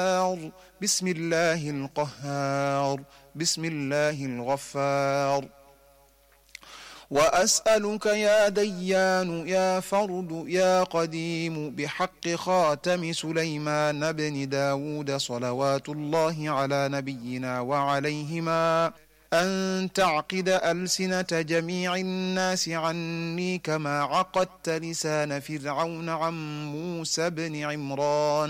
بسم الله القهار بسم الله الغفار. وأسألك يا ديان يا فرد يا قديم بحق خاتم سليمان بن داود صلوات الله على نبينا وعليهما أن تعقد ألسنة جميع الناس عني كما عقدت لسان فرعون عن موسى بن عمران